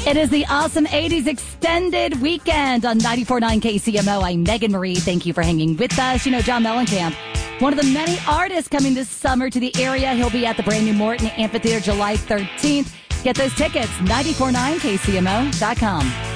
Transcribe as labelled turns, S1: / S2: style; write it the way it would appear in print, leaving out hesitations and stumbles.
S1: It is the awesome 80s extended weekend on 94.9 KCMO. I'm Megan Marie. Thank you for hanging with us. You know, John Mellencamp, one of the many artists coming this summer to the area. He'll be at the brand new Morton Amphitheater July 13th. Get those tickets, 94.9KCMO.com.